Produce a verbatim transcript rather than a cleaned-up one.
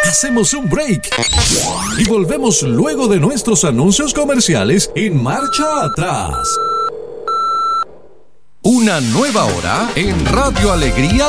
Hacemos un break y volvemos luego de nuestros anuncios comerciales en Marcha Atrás. Una nueva hora en Radio Alegría